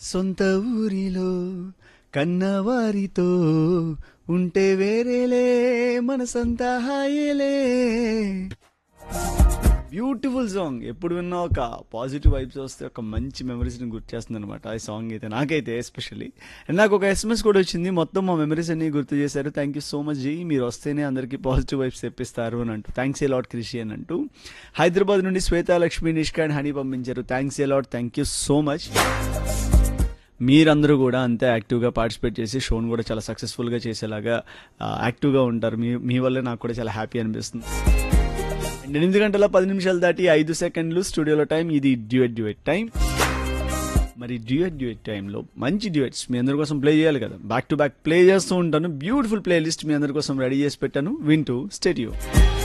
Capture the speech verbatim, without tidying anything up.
సొంత ఊరిలో కన్నవారితో ఉంటే వేరేలే మనసంతా హాయేలే. Beautiful song. ఎప్పుడు విన్నా ఒక పాజిటివ్ వైబ్స్ వస్తే ఒక మంచి మెమరీస్ని గుర్తు చేస్తుంది అనమాట ఈ సాంగ్ అయితే, నాకైతే ఎస్పెషల్లీ. అండ్ నాకు ఒక ఎస్ఎంఎస్ కూడా వచ్చింది, మొత్తం మా మెమరీస్ అన్ని గుర్తు చేశారు. Thank you so much G, మీరు వస్తేనే అందరికీ పాజిటివ్ వైబ్స్ తెప్పిస్తారు అని అంటూ. థ్యాంక్స్ ఏ లాట్ కృషి అని అంటూ హైదరాబాద్ నుండి శ్వేతా లక్ష్మి నిష్కా అండ్ హనీ పంపించారు. Thanks a lot, thank you so much. మీరందరూ కూడా అంతే యాక్టివ్గా పార్టిసిపేట్ చేసి షోను కూడా చాలా సక్సెస్ఫుల్గా చేసేలాగా యాక్టివ్గా ఉంటారు. మీ మీ వల్లే నాకు కూడా చాలా హ్యాపీ అనిపిస్తుంది. ఎనిమిది గంటల పది నిమిషాలు దాటి ఐదు సెకండ్లు స్టూడియోలో టైం. ఇది డ్యూయట్ డ్యూయట్ టైం. మరి డ్యూయట్ డ్యూయట్ టైంలో మంచి డ్యూయట్స్ మీ అందరి కోసం ప్లే చేయాలి కదా, బ్యాక్ టు బ్యాక్ ప్లే చేస్తూ ఉంటాను. బ్యూటిఫుల్ ప్లే లిస్ట్ మీ అందరి కోసం రెడీ చేసి పెట్టాను, వింటూ స్టేడియో.